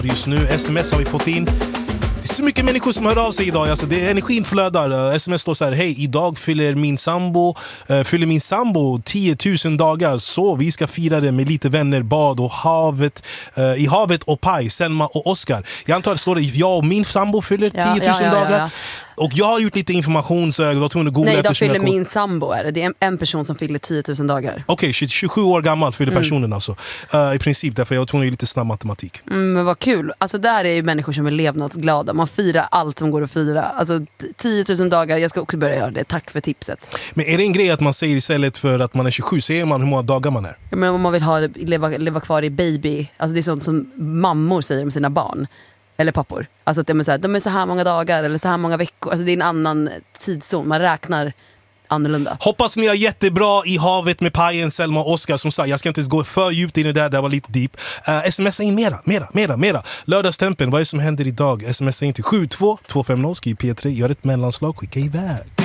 Just nu, sms har vi fått in. Det är så mycket människor som hör av sig idag. Alltså, det är energin flödar. Sms står så här: hej, idag fyller min sambo 10 000 dagar. Så vi ska fira det med lite vänner, bad och i havet och paj, Selma och Oscar. Jag antar att det står det, jag och min sambo fyller 10 000 dagar. Ja. Och jag har gjort lite information så jag var tvungen att googla. Nej, idag fyller min sambo. Det är en person som fyller 10 000 dagar. Okej, 27 år gammal fyller personen alltså. I princip, därför jag var tvungen att göra lite snabb matematik. Men vad kul. Alltså där är ju människor som är levnadsglada. Man firar allt som går att fira. Alltså 10 000 dagar, jag ska också börja göra det. Tack för tipset. Men är det en grej att man säger istället för att man är 27, säger man hur många dagar man är? Ja, men om man vill leva kvar i baby. Alltså det är sånt som mammor säger om sina barn. Eller pappor. Alltså att de är så här många dagar eller så här många veckor. Alltså det är en annan tidszon. Man räknar annorlunda. Hoppas ni har jättebra i havet med pajen, Selma och Oscar. Som sagt, jag ska inte gå för djupt in i det där var lite deep. Smsa in mera. Lördagstempen, vad är det som händer idag? Smsa in till 72250, skriv P3, gör ett mellanslag, skicka iväg.